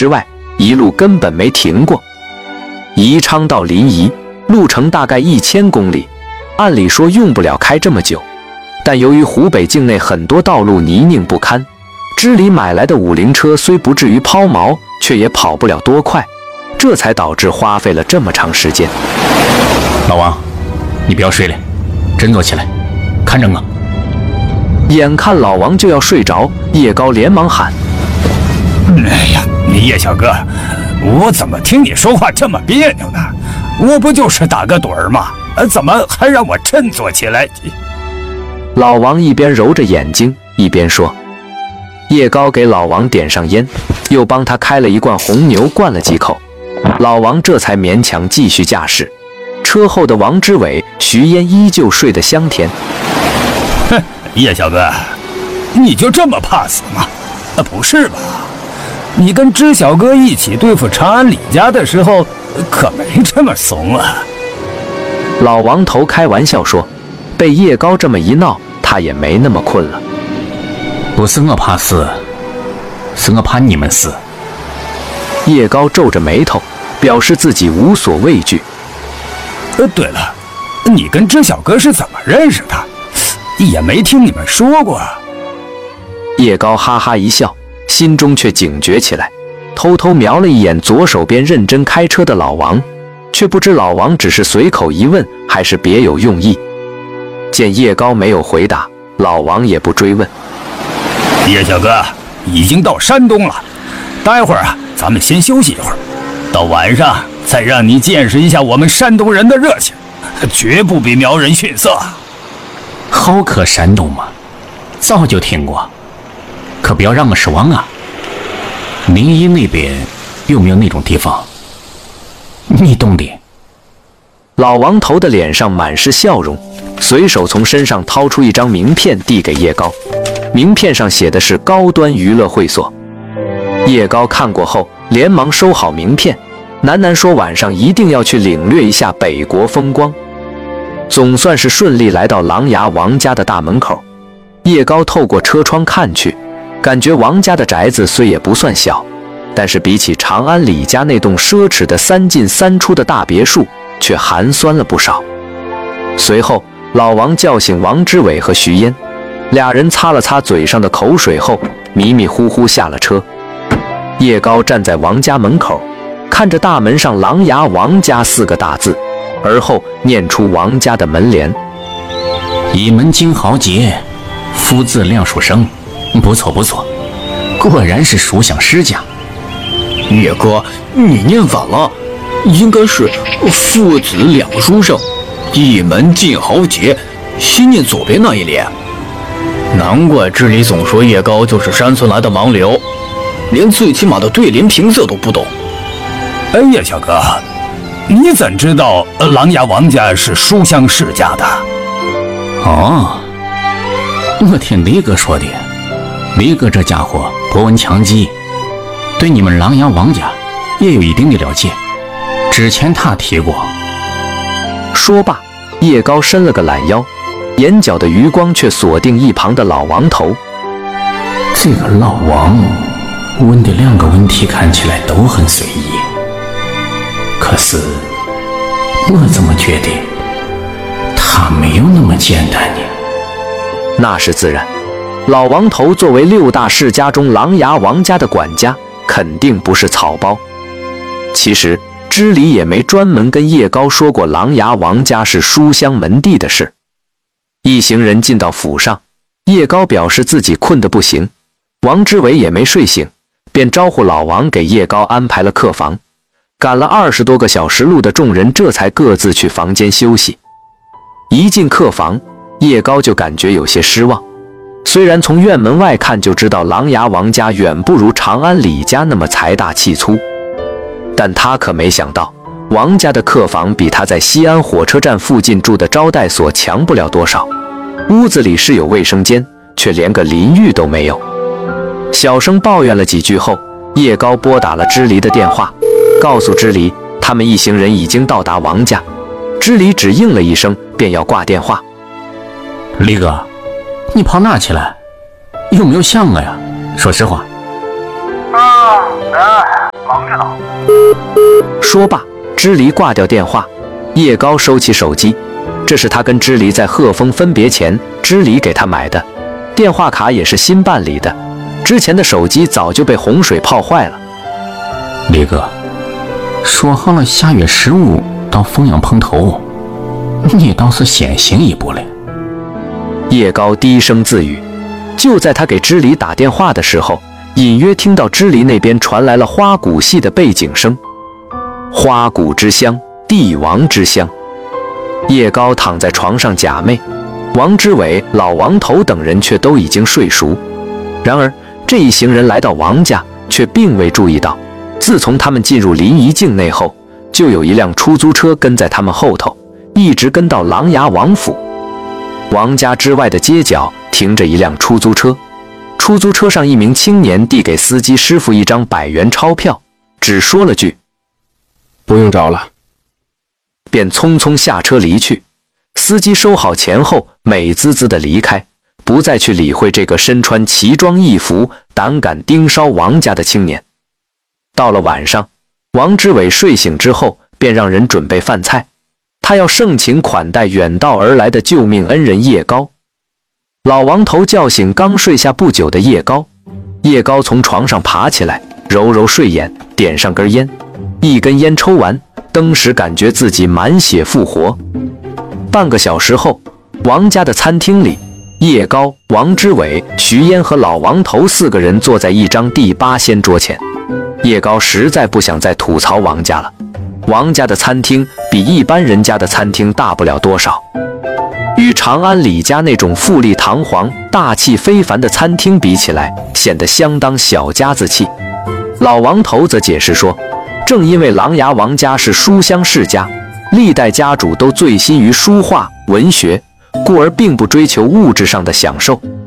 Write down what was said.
之外，一路根本没停过。宜昌到临沂，路程大概1000公里，按理说用不了开这么久，但由于湖北境内很多道路泥泞不堪，知礼买来的50车虽不至于抛锚，却也跑不了多快，这才导致花费了这么长时间。 老王，你不要睡了，振作起来，看着我。 眼看老王就要睡着，叶高连忙喊： 哎呀，叶小哥，我怎么听你说话这么别扭呢？我不就是打个盹儿吗？怎么还让我振作起来？ 老王一边揉着眼睛一边说。叶高给老王点上烟，又帮他开了一罐红牛，灌了几口，老王这才勉强继续驾驶。车后的王之伟、徐烟依旧睡得香甜。 哼，叶小哥，你就这么怕死吗？不是吧？你跟知小哥一起对付长安李家的时候，可没这么怂啊！ 老王头开玩笑说，被叶高这么一闹，他也没那么困了。 不是我怕死，是我怕你们死。 叶高皱着眉头，表示自己无所畏惧。 对了，你跟知小哥是怎么认识的？也没听你们说过。 叶高哈哈一笑，心中却警觉起来，偷偷瞄了一眼左手边认真开车的老王，却不知老王只是随口一问，还是别有用意。见叶高没有回答，老王也不追问。 叶小哥，已经到山东了，待会儿咱们先休息一会儿，到晚上再让你见识一下我们山东人的热情，绝不比苗人逊色。 好客山东嘛，早就听过，可不要让我失望啊！临沂那边有没有那种地方？你懂的。 老王头的脸上满是笑容，随手从身上掏出一张名片递给叶高，名片上写的是高端娱乐会所。叶高看过后连忙收好名片，喃喃说晚上一定要去领略一下北国风光。总算是顺利来到琅琊王家的大门口，叶高透过车窗看去，感觉王家的宅子虽也不算小，但是比起长安李家那栋奢侈的3进3出的大别墅，却寒酸了不少。随后老王叫醒王之伟和徐烟，俩人擦了擦嘴上的口水后迷迷糊糊下了车。叶高站在王家门口，看着大门上琅琊王家4个大字，而后念出王家的门联： 一门金豪杰，夫子亮书生。不错不错，果然是书香世家。 叶哥，你念反了，应该是父子两书生，一门进豪杰，先念左边那一联。难怪知礼总说叶高就是山村来的盲流，连最起码的对联平仄都不懂。 哎，叶小哥，你怎知道琅琊王家是书香世家的？ 哦，我听李哥说的。李哥这家伙博闻强记，对你们琅琊王家也有一定的了解，之前他提过。 说罢，叶高伸了个懒腰，眼角的余光却锁定一旁的老王头。 这个老王问的2个问题看起来都很随意，可是我怎么觉得他没有那么简单呢？ 那是自然，老王头作为6大世家中琅琊王家的管家，肯定不是草包。其实知礼也没专门跟叶高说过琅琊王家是书香门第的事。一行人进到府上，叶高表示自己困得不行，王之伟也没睡醒，便招呼老王给叶高安排了客房。赶了20多个小时路的众人这才各自去房间休息。一进客房，叶高就感觉有些失望。虽然从院门外看就知道琅琊王家远不如长安李家那么财大气粗，但他可没想到王家的客房比他在西安火车站附近住的招待所强不了多少。屋子里是有卫生间，却连个淋浴都没有。小声抱怨了几句后，叶高拨打了知礼的电话，告诉知礼他们一行人已经到达王家。知礼只应了一声，便要挂电话。 李哥，你跑哪去了？有没有想我呀？说实话。 忙着呢。 说罢，支离挂掉电话。叶高收起手机，这是他跟支离在鹤峰分别前，支离给他买的，电话卡也是新办理的，之前的手机早就被洪水泡坏了。 李哥，说好了下月15到凤阳碰头，你倒是先行一步了。 叶高低声自语。就在他给支离打电话的时候，隐约听到支离那边传来了花鼓戏的背景声。花鼓之乡，帝王之乡。叶高躺在床上假寐，王之伟、老王头等人却都已经睡熟。然而这一行人来到王家，却并未注意到，自从他们进入临沂境内后，就有一辆出租车跟在他们后头，一直跟到琅琊王府。王家之外的街角停着一辆出租车，出租车上一名青年递给司机师傅一张100元钞票，只说了句不用找了， 便匆匆下车离去。司机收好钱后，美滋滋地离开，不再去理会这个身穿奇装异服、胆敢盯梢王家的青年。到了晚上，王之伟睡醒之后，便让人准备饭菜，他要盛情款待远道而来的救命恩人叶高。老王头叫醒刚睡下不久的叶高，叶高从床上爬起来，揉揉睡眼，点上根烟，一根烟抽完，登时感觉自己满血复活。半个小时后，王家的餐厅里，叶高、王之伟、徐嫣和老王头4个人坐在一张第8仙桌前。叶高实在不想再吐槽王家了，王家的餐厅比一般人家的餐厅大不了多少，与长安李家那种富丽堂皇、大气非凡的餐厅比起来，显得相当小家子气。老王头则解释说，正因为琅琊王家是书香世家，历代家主都醉心于书画文学，故而并不追求物质上的享受，